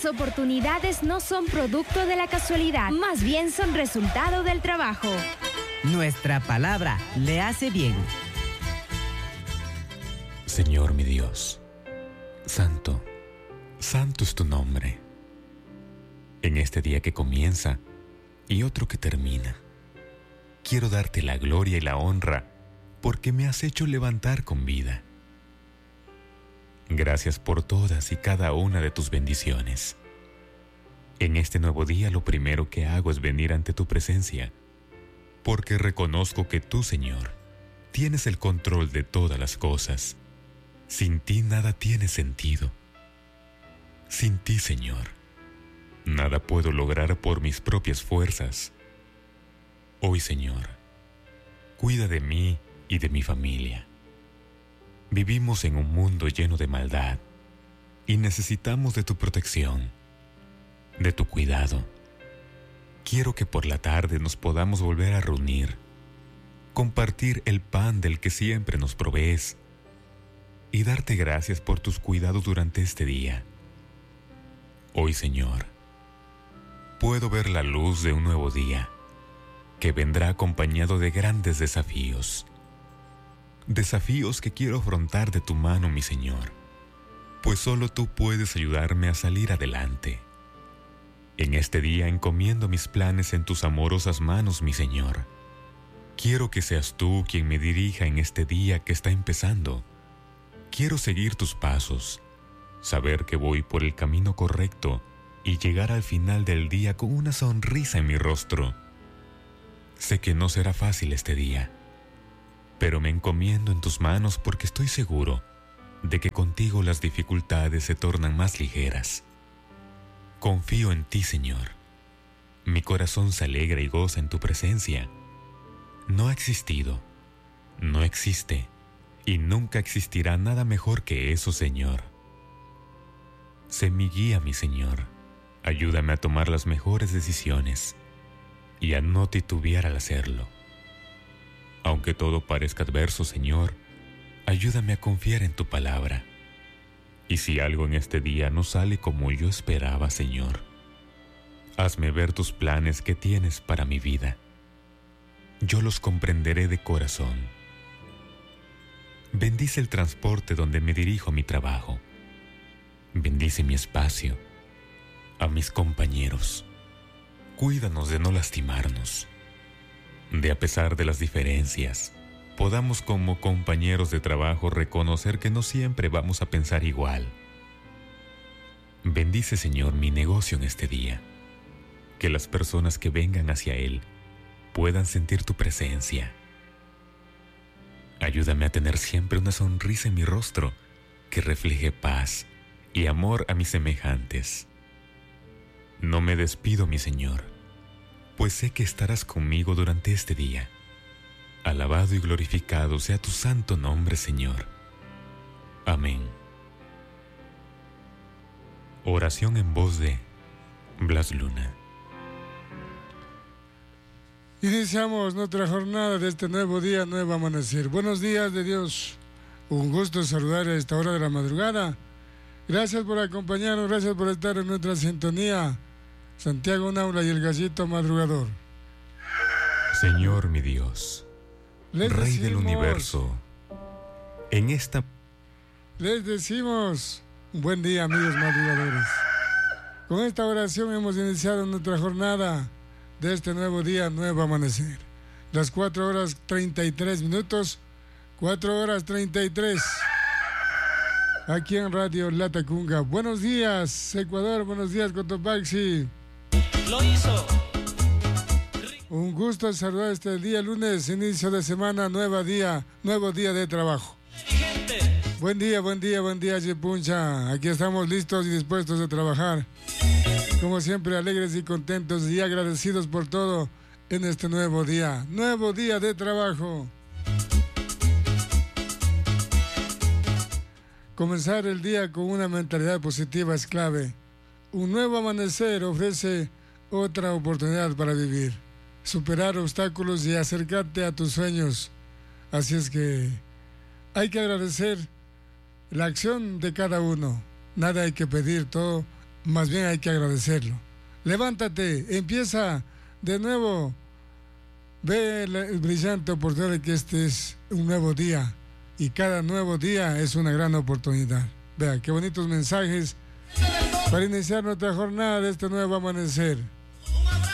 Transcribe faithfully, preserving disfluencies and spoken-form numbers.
Las oportunidades no son producto de la casualidad, más bien son resultado del trabajo. Nuestra palabra le hace bien. Señor mi Dios, santo, santo es tu nombre. En este día que comienza y otro que termina, quiero darte la gloria y la honra porque me has hecho levantar con vida. Gracias por todas y cada una de tus bendiciones. En este nuevo día lo primero que hago es venir ante tu presencia, porque reconozco que tú, Señor, tienes el control de todas las cosas. Sin ti nada tiene sentido. Sin ti, Señor, nada puedo lograr por mis propias fuerzas. Hoy, Señor, cuida de mí y de mi familia. Vivimos en un mundo lleno de maldad y necesitamos de tu protección, de tu cuidado. Quiero que por la tarde nos podamos volver a reunir, compartir el pan del que siempre nos provees y darte gracias por tus cuidados durante este día. Hoy, Señor, puedo ver la luz de un nuevo día que vendrá acompañado de grandes desafíos. Desafíos que quiero afrontar de tu mano, mi Señor, pues solo tú puedes ayudarme a salir adelante. En este día encomiendo mis planes en tus amorosas manos, mi Señor. Quiero que seas tú quien me dirija en este día que está empezando. Quiero seguir tus pasos, saber que voy por el camino correcto y llegar al final del día con una sonrisa en mi rostro. Sé que no será fácil este día, pero me encomiendo en tus manos porque estoy seguro de que contigo las dificultades se tornan más ligeras. Confío en ti, Señor. Mi corazón se alegra y goza en tu presencia. No ha existido, no existe y nunca existirá nada mejor que eso, Señor. Sé mi guía, mi Señor. Ayúdame a tomar las mejores decisiones y a no titubear al hacerlo. Aunque todo parezca adverso, Señor, ayúdame a confiar en tu palabra. Y si algo en este día no sale como yo esperaba, Señor, hazme ver tus planes que tienes para mi vida. Yo los comprenderé de corazón. Bendice el transporte donde me dirijo a mi trabajo. Bendice mi espacio, a mis compañeros. Cuídanos de no lastimarnos. De a pesar de las diferencias, podamos como compañeros de trabajo reconocer que no siempre vamos a pensar igual. Bendice, Señor, mi negocio en este día. Que las personas que vengan hacia él puedan sentir tu presencia. Ayúdame a tener siempre una sonrisa en mi rostro que refleje paz y amor a mis semejantes. No me despido, mi Señor, pues sé que estarás conmigo durante este día. Alabado y glorificado sea tu santo nombre, Señor. Amén. Oración en voz de Blas Luna. Iniciamos nuestra jornada de este nuevo día, nuevo amanecer. Buenos días de Dios. Un gusto saludar a esta hora de la madrugada. Gracias por acompañarnos, gracias por estar en nuestra sintonía. Santiago Naula y el Gallito Madrugador. Señor mi Dios, Les Rey decimos, del universo, en esta... Les decimos un buen día, amigos madrugadores. Con esta oración hemos iniciado nuestra jornada de este nuevo día, nuevo amanecer. Las cuatro horas treinta y tres minutos, cuatro horas treinta y tres. Aquí en Radio Latacunga. Buenos días, Ecuador, buenos días, Cotopaxi. Lo hizo. Un gusto saludar este día lunes, inicio de semana, nuevo día, nuevo día de trabajo. Buen día, buen día, buen día, Chipuncha. Aquí estamos listos y dispuestos a trabajar. Como siempre, alegres y contentos y agradecidos por todo en este nuevo día. Nuevo día de trabajo. Comenzar el día con una mentalidad positiva es clave. Un nuevo amanecer ofrece otra oportunidad para vivir, superar obstáculos y acercarte a tus sueños. Así es que hay que agradecer la acción de cada uno. Nada hay que pedir, todo más bien hay que agradecerlo. Levántate, empieza de nuevo, ve el brillante oportunidad de que este es un nuevo día y cada nuevo día es una gran oportunidad. Vea, qué bonitos mensajes para iniciar nuestra jornada de este nuevo amanecer.